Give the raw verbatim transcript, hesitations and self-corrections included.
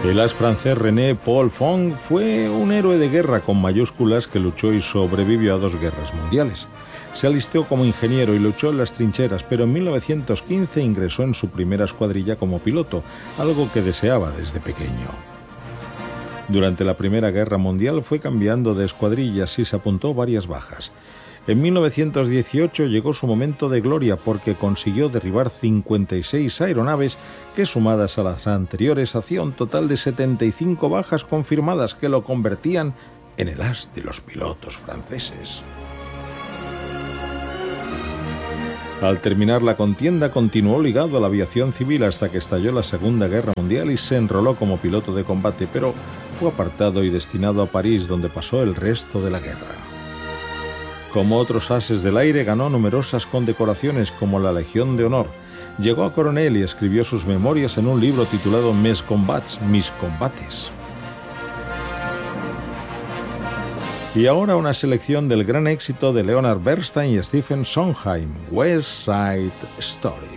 El as francés René Paul Fong fue un héroe de guerra con mayúsculas que luchó y sobrevivió a dos guerras mundiales. Se alistó como ingeniero y luchó en las trincheras, pero en mil novecientos quince ingresó en su primera escuadrilla como piloto, algo que deseaba desde pequeño. Durante la Primera Guerra Mundial fue cambiando de escuadrillas y se apuntó varias bajas. En mil novecientos dieciocho llegó su momento de gloria porque consiguió derribar cincuenta y seis aeronaves que, sumadas a las anteriores, hacía un total de setenta y cinco bajas confirmadas que lo convertían en el as de los pilotos franceses. Al terminar la contienda continuó ligado a la aviación civil hasta que estalló la Segunda Guerra Mundial y se enroló como piloto de combate, pero fue apartado y destinado a París, donde pasó el resto de la guerra. Como otros ases del aire, ganó numerosas condecoraciones como la Legión de Honor. Llegó a coronel y escribió sus memorias en un libro titulado Mes Combats, Mis Combates. Y ahora una selección del gran éxito de Leonard Bernstein y Stephen Sondheim, West Side Story.